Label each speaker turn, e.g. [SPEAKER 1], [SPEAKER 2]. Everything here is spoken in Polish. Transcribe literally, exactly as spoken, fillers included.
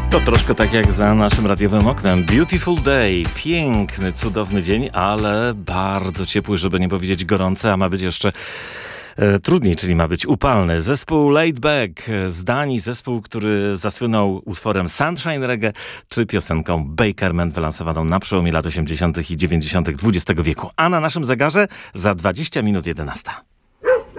[SPEAKER 1] To troszkę tak jak za naszym radiowym oknem. Beautiful day, piękny, cudowny dzień, ale bardzo ciepły, żeby nie powiedzieć gorący, a ma być jeszcze e, trudniej, czyli ma być upalny. Zespół Laid Back z Danii, zespół, który zasłynął utworem Sunshine Reggae czy piosenką Bakerman wylansowaną na przełomie lat osiemdziesiątych i dziewięćdziesiątych dwudziestego wieku. A na naszym zegarze za dwadzieścia minut jedenasta.